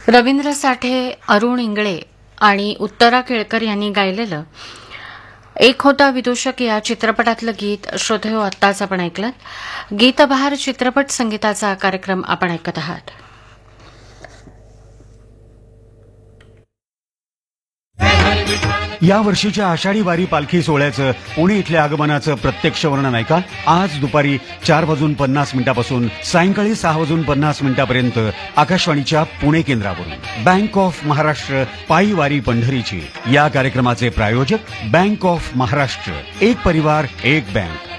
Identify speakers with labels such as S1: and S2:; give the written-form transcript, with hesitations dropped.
S1: रवींद्र साठे, अरुण इंगळे आणि उत्तरा केळकर यांनी गायलेलं एक होता विदूषक या चित्रपटातलं गीत श्रोतेहो आत्ताच आपण ऐकलं. गीतबहार चित्रपट संगीताचा कार्यक्रम आपण ऐकत आहात.
S2: या वर्षीच्या आषाढी वारी पालखी सोहळ्याचं पुणे इथल्या आगमनाचं प्रत्यक्ष वर्णन ऐका आज दुपारी 4:50 पासून सायंकाळी 6:50 पर्यंत आकाशवाणीच्या पुणे केंद्रावरून. बँक ऑफ महाराष्ट्र पायी वारी पंढरीची या कार्यक्रमाचे प्रायोजक बँक ऑफ महाराष्ट्र. एक परिवार एक बँक.